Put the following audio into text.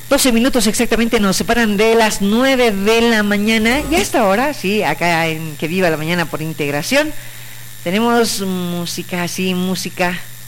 12 minutos exactamente nos separan de las 9 de la mañana. Y hasta ahora, sí, acá en Que Viva la Mañana por Integración, tenemos música, sí, música